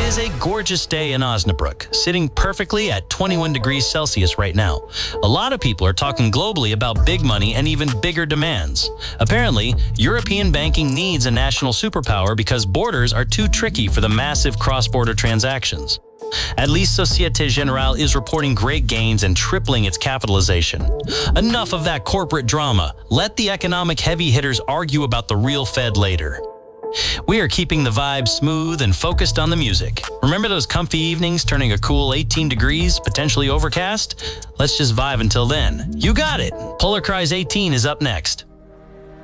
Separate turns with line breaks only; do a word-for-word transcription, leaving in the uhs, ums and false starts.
is a gorgeous day in Osnabrück, sitting perfectly at twenty-one degrees Celsius right now. A lot of people are talking globally about big money and even bigger demands. Apparently, European banking needs a national superpower because borders are too tricky for the massive cross-border transactions. At least Societe Generale is reporting great gains and tripling its capitalization. Enough of that corporate drama. Let the economic heavy hitters argue about the real Fed later. We are keeping the vibe smooth and focused on the music. Remember those comfy evenings turning a cool eighteen degrees, potentially overcast? Let's just vibe until then. You got it! Polar Cries eighteen is up next.